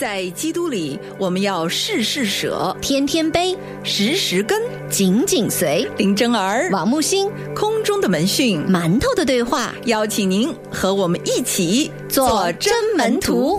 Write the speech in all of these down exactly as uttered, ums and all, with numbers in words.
在基督里，我们要事事舍， 天天悲， 时时跟， 紧紧随。 林真儿、 王木星， 空中的门讯， 馒头的对话， 邀请您和我们一起做真门徒。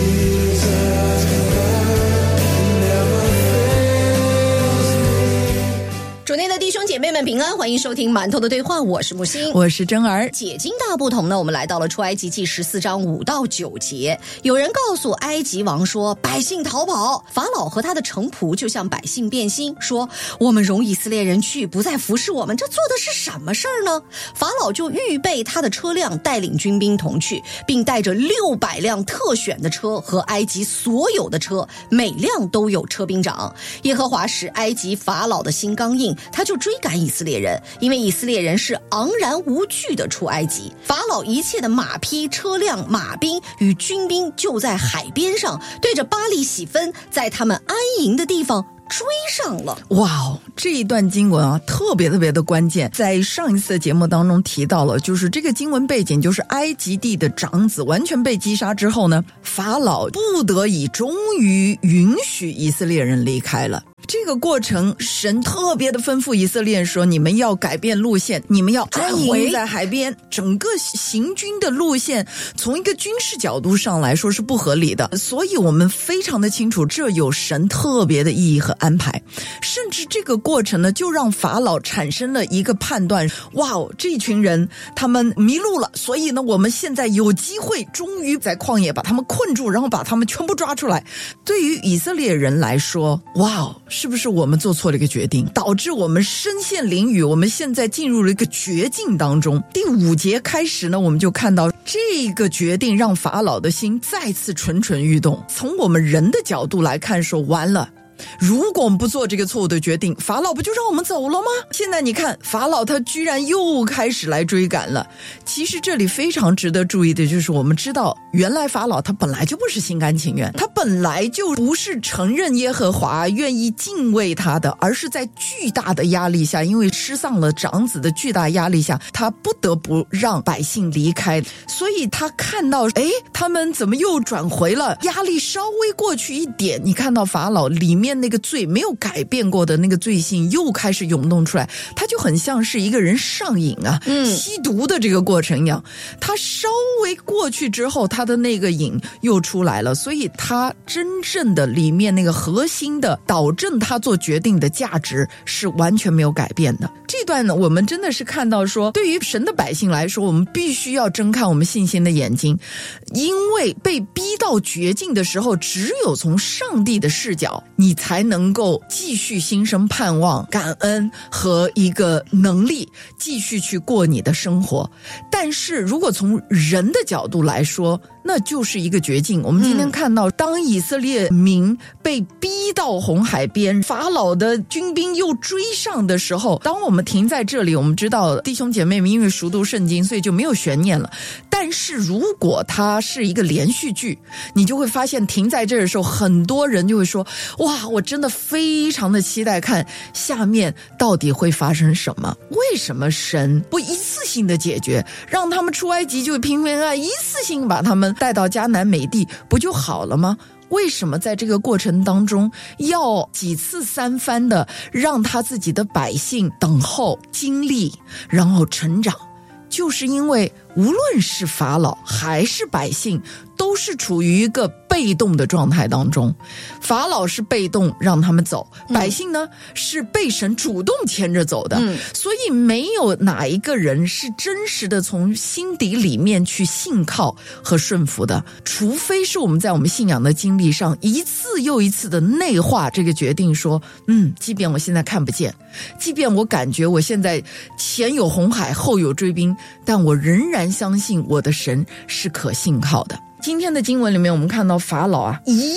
主内的弟兄姐妹们平安，欢迎收听馒头的对话，我是木星， 我是真儿。 解经大不同呢，我们来到了出埃及记十四章五到九节。有人告诉埃及王说，百姓逃跑，法老和他的臣仆就向百姓变心，说我们容以色列人去，不再服侍我们，这做的是什么事儿呢？法老就预备他的车辆，带领军兵同去，并带着六百辆特选的车和埃及所有的车，每辆都有车兵长。耶和华使埃及法老的心刚硬，他就追赶以色列人，因为以色列人是昂然无惧的出埃及。法老一切的马匹、车辆、马兵与军兵就在海边上，对着巴力喜分，在他们安营的地方追上了。 哇，这一段经文啊，特别特别的关键。在上一次的节目当中提到了，就是这个经文背景，就是埃及地的长子完全被击杀之后呢，法老不得已终于允许以色列人离开了。这个过程，神特别的吩咐以色列人说，你们要改变路线，你们要安营在海边。整个行军的路线从一个军事角度上来说是不合理的，所以我们非常的清楚，这有神特别的意义和安排。甚至这个过程呢，就让法老产生了一个判断，哇，这群人他们迷路了，所以呢，我们现在有机会终于在旷野把他们困住，然后把他们全部抓出来。对于以色列人来说，哇，是不是我们做错了一个决定，导致我们身陷囹圄，我们现在进入了一个绝境当中。第五节开始呢，我们就看到这个决定让法老的心再次蠢蠢欲动。从我们人的角度来看说，完了，如果我们不做这个错误的决定，法老不就让我们走了吗？现在你看，法老他居然又开始来追赶了。其实这里非常值得注意的就是，我们知道原来法老他本来就不是心甘情愿，他本来就不是承认耶和华，愿意敬畏他的，而是在巨大的压力下，因为失丧了长子的巨大压力下，他不得不让百姓离开。所以他看到，诶，他们怎么又转回了，压力稍微过去一点，你看到法老里面那个罪没有改变过的那个罪性又开始涌动出来，他就很像是一个人上瘾啊，嗯，吸毒的这个过程一样，他稍微过去之后，他的那个瘾又出来了，所以他真正的里面那个核心的导致他做决定的价值是完全没有改变的。这段呢，我们真的是看到说，对于神的百姓来说，我们必须要睁开我们信心的眼睛，因为被逼到绝境的时候，只有从上帝的视角，你才能够继续心生盼望、感恩和一个能力继续去过你的生活。但是如果从人的角度来说，那就是一个绝境。我们今天看到，当以色列民被逼到红海边，法老的军兵又追上的时候，当我们停在这里，我们知道弟兄姐妹们因为熟读圣经，所以就没有悬念了。但是如果它是一个连续剧，你就会发现停在这儿的时候，很多人就会说，哇，我真的非常的期待看下面到底会发生什么。为什么神不一次性的解决，让他们出埃及就平平安安，一次性把他们带到迦南美地不就好了吗？为什么在这个过程当中要几次三番的让他自己的百姓等候、经历，然后成长？就是因为无论是法老还是百姓，都是处于一个被动的状态当中。法老是被动让他们走，百姓呢、嗯、是被神主动牵着走的、嗯、所以没有哪一个人是真实的从心底里面去信靠和顺服的，除非是我们在我们信仰的经历上一次又一次的内化这个决定，说嗯，即便我现在看不见，即便我感觉我现在前有红海后有追兵，但我仍然相信我的神是可信靠的。今天的经文里面我们看到法老啊，一切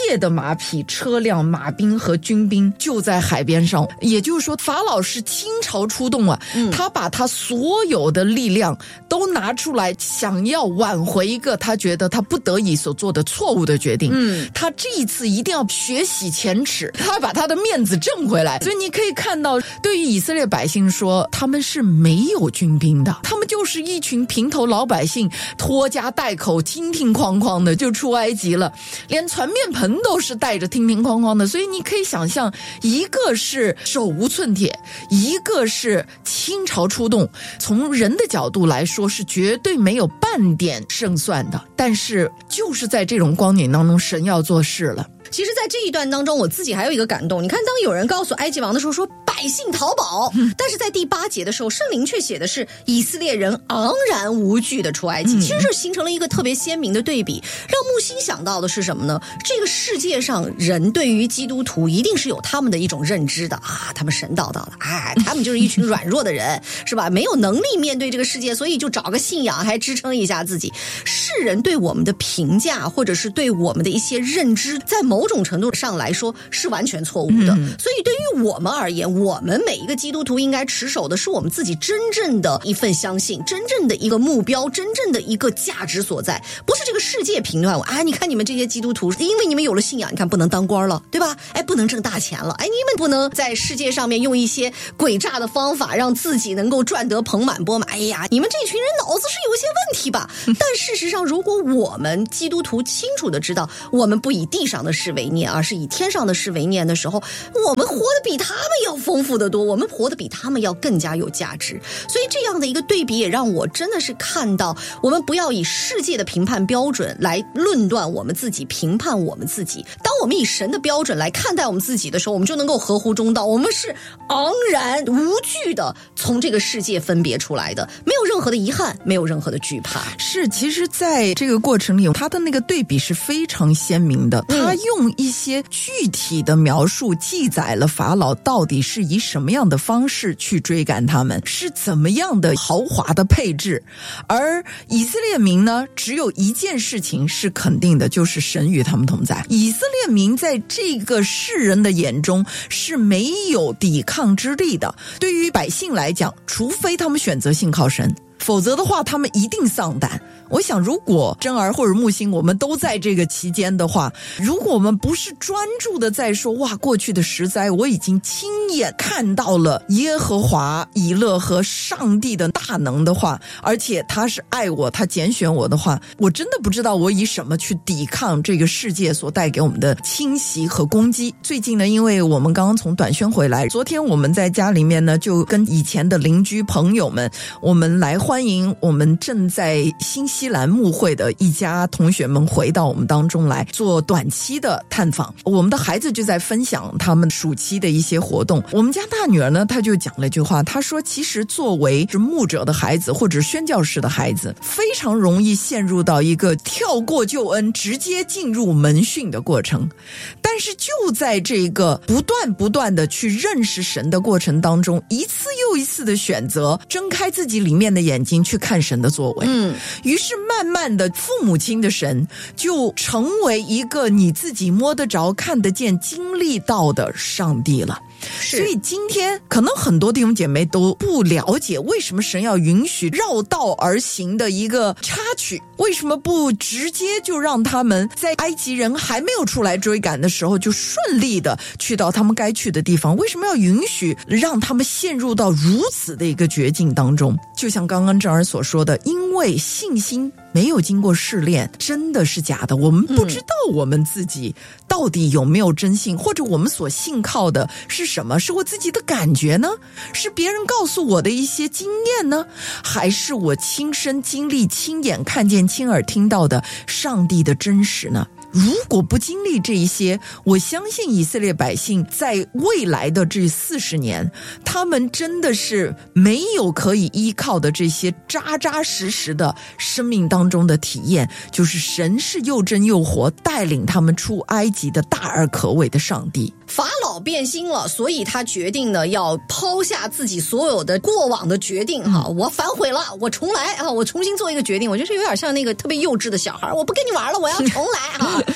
切的马匹、车辆、马兵和军兵就在海边上。也就是说，法老是倾巢出动啊，嗯、他把他所有的力量都拿出来，想要挽回一个他觉得他不得已所做的错误的决定。嗯，他这一次一定要血洗前耻，他把他的面子挣回来。所以你可以看到，对于以色列百姓说，他们是没有军兵的，他们就是一群平头老百姓，拖家带口，叮叮哐哐的就出埃及了，连传面盆都是带着叮叮哐哐的。所以你可以想象，一个是手无寸铁，一个是倾巢出动，从人的角度来说是绝对没有半点胜算的。但是就是在这种光景当中，神要做事了。 其实在这一段当中，我自己还有一个感动。你看，当有人告诉埃及王的时候说百姓逃跑，嗯、但是在第八节的时候，圣灵却写的是以色列人昂然无惧的出埃及。嗯、其实这形成了一个特别鲜明的对比，让木星想到的是什么呢？这个世界上人对于基督徒一定是有他们的一种认知的啊，他们神叨叨的，哎，他们就是一群软弱的人，是吧？没有能力面对这个世界，所以就找个信仰还支撑一下自己。世人对我们的评价，或者是对我们的一些认知，在某种程度上来说是完全错误的。嗯、所以对于我们而言，我们每一个基督徒应该持守的是我们自己真正的一份相信，真正的一个目标，真正的一个价值所在，不是这个世界评断我。啊，你看你们这些基督徒，因为你们有了信仰，你看不能当官了，对吧？哎，不能挣大钱了，哎，你们不能在世界上面用一些诡诈的方法让自己能够赚得盆满钵满。哎呀，你们这群人脑子是有些问题吧？但事实上，如果我们基督徒清楚的知道，我们不以地上的事为念，而是以天上的事为念的时候，我们活得比他们要丰富得多，我们活得比他们要更加有价值。所以这样的一个对比也让我真的是看到，我们不要以世界的评判标准来论断我们自己，评判我们自己。当我们以神的标准来看待我们自己的时候，我们就能够合乎中道，我们是昂然无惧的从这个世界分别出来的，没有任何的遗憾，没有任何的惧怕。 是，其实在这个过程里，他的那个对比是非常鲜明的，他用一些具体的描述记载了法老到底是以什么样的方式去追赶他们，是怎么样的豪华的配置。而以色列民呢，只有一件事情是肯定的，就是神与他们同在。以色列民在这个世人的眼中是没有抵抗之力的。对于百姓来讲，除非他们选择信靠神，否则的话他们一定丧胆。我想如果真儿或者木星我们都在这个期间的话，如果我们不是专注的在说哇过去的十灾我已经亲眼看到了耶和华以勒和上帝的大能的话，而且他是爱我，他拣选我的话，我真的不知道我以什么去抵抗这个世界所带给我们的侵袭和攻击。最近呢，因为我们刚刚从短宣回来，昨天我们在家里面呢就跟以前的邻居朋友们，我们来欢迎我们正在新西兰牧会的一家同学们回到我们当中来做短期的探访。我们的孩子就在分享他们暑期的一些活动。我们家大女儿呢，她就讲了一句话，她说其实作为是牧者的孩子或者宣教士的孩子，非常容易陷入到一个跳过救恩直接进入门训的过程。但是就在这个不断不断的去认识神的过程当中，一次又一次的选择睁开自己里面的眼睛去看神的作为，嗯，于是慢慢的父母亲的神就成为一个你自己摸得着看得见经历到的上帝了。所以今天可能很多弟兄姐妹都不了解为什么神要允许绕道而行的一个插曲，为什么不直接就让他们在埃及人还没有出来追赶的时候就顺利的去到他们该去的地方，为什么要允许让他们陷入到如此的一个绝境当中。就像刚刚正儿所说的，因为信心没有经过试炼真的是假的，我们不知道我们自己到底有没有真信，或者我们所信靠的是什么，是我自己的感觉呢，是别人告诉我的一些经验呢，还是我亲身经历亲眼看见亲耳听到的上帝的真实呢？如果不经历这一些，我相信以色列百姓在未来的这四十年，他们真的是没有可以依靠的这些扎扎实实的生命当中的体验，就是神是又真又活，带领他们出埃及的大而可畏的上帝。 法老变心了，所以他决定呢要抛下自己所有的过往的决定哈、嗯，我反悔了，我重来啊，我重新做一个决定。我觉得有点像那个特别幼稚的小孩，我不跟你玩了，我要重来啊。但是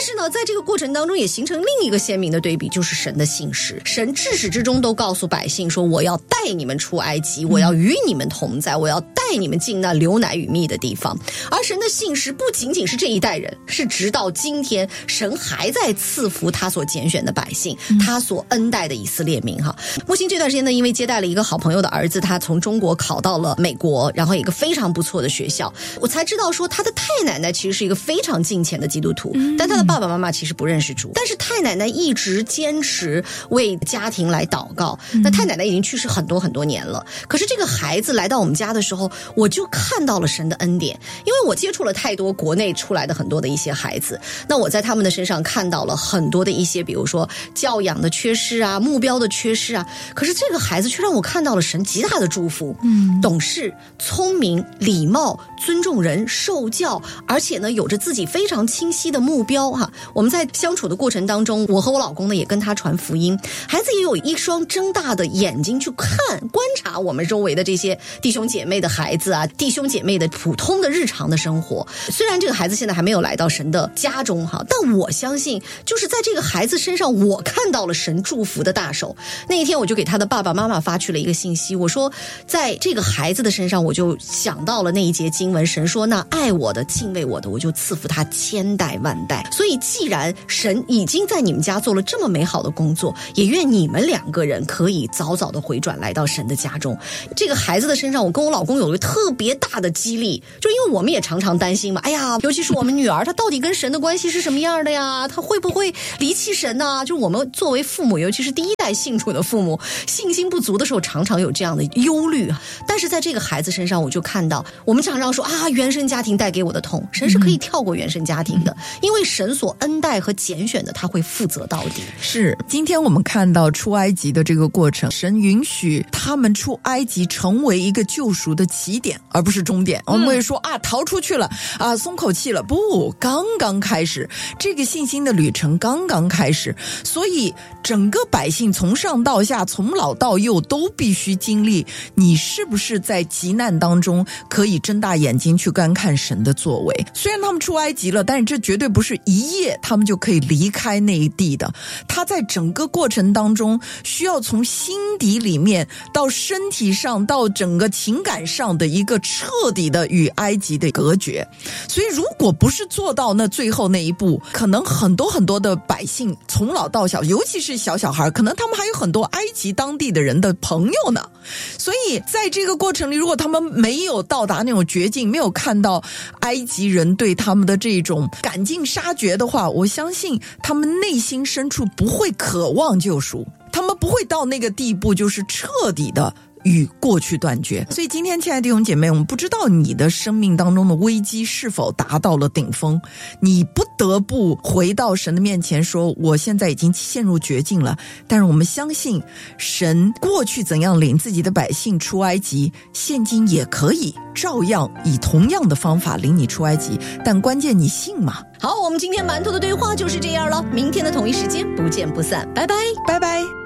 是呢，在这个过程当中也形成另一个鲜明的对比，就是神的信实。神至始至终都告诉百姓说，我要带你们出埃及，我要与你们同在，我要带你们进那流奶与蜜的地方。而神的信实不仅仅是这一代人，是直到今天神还在赐福他所拣选的百姓，他所恩待的以色列民哈。木星这段时间呢，因为接待了一个好朋友的儿子，他从中国考到了美国，然后一个非常不错的学校，我才知道说他的太奶奶其实是一个非常敬虔的基督徒，但他的爸爸妈妈其实不认识主，但是太奶奶一直坚持为家庭来祷告。那太奶奶已经去世很多很多年了，可是这个孩子来到我们家的时候，我就看到了神的恩典。因为我接触了太多国内出来的很多的一些孩子，那我在他们的身上看到了很多的一些比如说教养的缺失啊，目标的缺失啊，可是这个孩子却让我看到了神极大的祝福。嗯，懂事、聪明、礼貌、尊重人、受教，而且呢有着自己非常清晰的目标哈。我们在相处的过程当中，我和我老公呢也跟他传福音，孩子也有一双睁大的眼睛去看观察我们周围的这些弟兄姐妹的孩子啊，弟兄姐妹的普通的日常的生活。虽然这个孩子现在还没有来到神的家中哈，但我相信就是在这个孩子身上，我看到了神祝福的大手。那一天我就给他的爸爸妈妈发去了一个信息，我说在这个孩子的身上，我就想到了那一节经文，神说那爱我的敬畏我的，我就赐福他千代万代。所以既然神已经在你们家做了这么美好的工作，也愿你们两个人可以早早的回转来到神的家中。这个孩子的身上，我跟我老公有一个特别大的激励，就因为我们也常常担心嘛，哎呀，尤其是我们女儿，她到底跟神的关系是什么样的呀？她会不会离弃神呢？就我们作为父母，尤其是第一代信主的父母，信心不足的时候，常常有这样的忧虑。但是在这个孩子身上，我就看到，我们常常说啊，原生家庭带给我的痛，神是可以跳过原生家庭的，因为神所恩待和拣选的，他会负责到底。 是，今天我们看到出埃及的这个过程，神允许他们出埃及成为一个救赎的起点，而不是终点。我们会说啊，逃出去了啊，松口气了，不，刚刚开始，这个信心的旅程刚刚开始。所以整个百姓从上到下，从老到幼都必须经历，你是不是在急难当中可以睁大眼睛去观看神的作为。虽然他们出埃及了，但是这绝对不是一夜他们就可以离开那一地的，他在整个过程当中需要从心底里面到身体上到整个情感上的一个彻底的与埃及的隔绝。所以如果不是做到那最后那一步，可能很多很多的百姓从老到小，尤其是小小孩，可能他们还有很多埃及当地的人的朋友呢。所以在这个过程里，如果他们没有到达那种绝境，没有看到埃及人对他们的这种赶尽杀绝的话，我相信他们内心深处不会渴望救赎，他们不会到那个地步，就是彻底的与过去断绝。所以今天亲爱的弟兄姐妹，我们不知道你的生命当中的危机是否达到了顶峰，你不得不回到神的面前说，我现在已经陷入绝境了。但是我们相信神过去怎样领自己的百姓出埃及，现今也可以照样以同样的方法领你出埃及，但关键你信吗？ 好，我们今天馒头的对话就是这样了，明天的同一时间不见不散，拜拜， 拜拜。